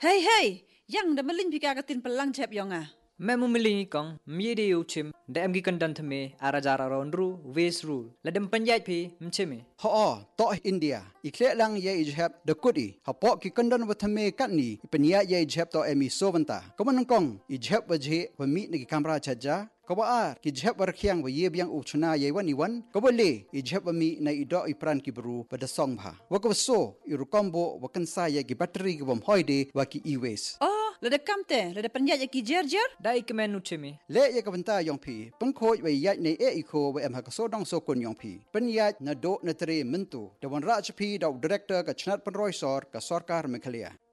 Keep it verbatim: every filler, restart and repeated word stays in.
Hei hei, yang dah melin pika katin pelang cep yonga. मैं मुमिली कong मिये उचिम द एमगी कंडंट में आराजारा रोंड्रू वेस रूल लदम पंजाय पे मचेमे ha to India ikle lang ye ijhab de kudi hapo ki kandon wathame katni ipenia ye ijhab to emi sovanta komon kong ijhab wajhe wami ni kamera chaja Kawa ki jhab warkhiang wa ye biang uchuna ye wani wan kawale i jhab mi na ido ipran ki bru pada song bha wakawso irukombo wakansa ye ki battery ki bom hoide wa ki e-waste Oh, lada kamte, lada penjat ya ki jer-jer. दाई के मैं नुचे में le ye ka banta yong phi pangkho wa ya nei e iko wa em ha ka so dong so kun yong phi pen ya na do na tre mentu de wan raj phi do director ka chnat pan roi sor ka sarkar mekhalia